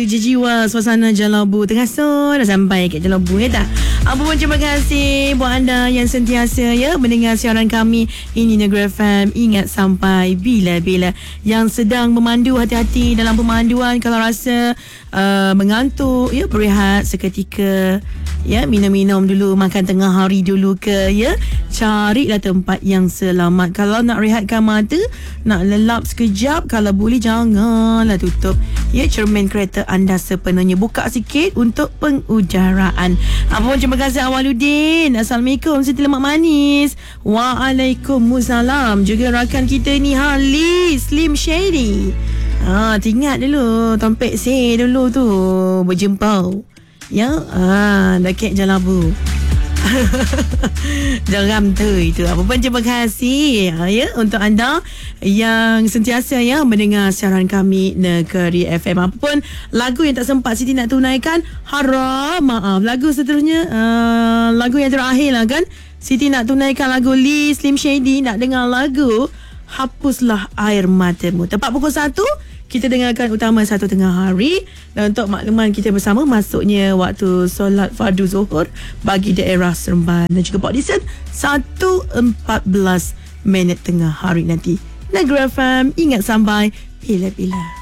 Jiwa suasana Jalabu terasa dah sampai ke Jalabu ya tak? Apa pun terima kasih buat anda yang sentiasa ya mendengar siaran kami. Ini Negeri FM. Ingat sampai bila-bila. Yang sedang memandu, hati-hati dalam pemanduan. Kalau rasa mengantuk ya, berehat seketika ya, minum-minum dulu, makan tengah hari dulu ke ya, carilah tempat yang selamat. Kalau nak rehatkan mata, nak lelap sekejap, kalau boleh janganlah tutup ya cermin kereta anda sepenuhnya, buka sikit untuk pengudaraan. Apa pun terima kasih Awaluddin. Assalamualaikum Siti Lemak Manis. Waalaikumsalam. Juga rakan kita ni Halis Slim Shady. Ingat dulu Tompek say dulu tu berjempau ya, dekat Jalabu. Geram tu itu. Apa pun terima kasih ya untuk anda yang sentiasa ya mendengar siaran kami Negeri FM. Apa pun lagu yang tak sempat Siti nak tunaikan, haram maaf. Lagu seterusnya lagu yang terakhir lah kan, Siti nak tunaikan lagu Lee Slim Shady. Nak dengar lagu Hapuslah Air Matamu. Tepat pukul 1 kita dengarkan utama satu tengah hari. Dan untuk makluman kita bersama, masuknya waktu solat fardu zuhur bagi daerah Seremban dan juga Port Dickson 1.14 tengah hari nanti. Negeri FM, ingat sampai bila-bila.